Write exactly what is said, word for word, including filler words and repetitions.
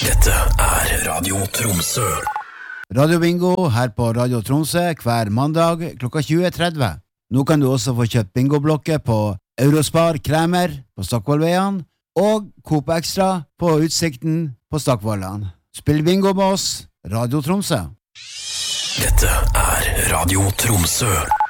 Dette er Radio Tromsø. Radio Bingo her på Radio Tromsø hver mandag klokka tjue tretti. Nå kan du også få kjøpt bingoblokker på Eurospar Kremer på Stockvollveien og Coop Extra på Utsikten på Stockvollan. Spill bingo med oss, Radio Tromsø. Dette er Radio Tromsø.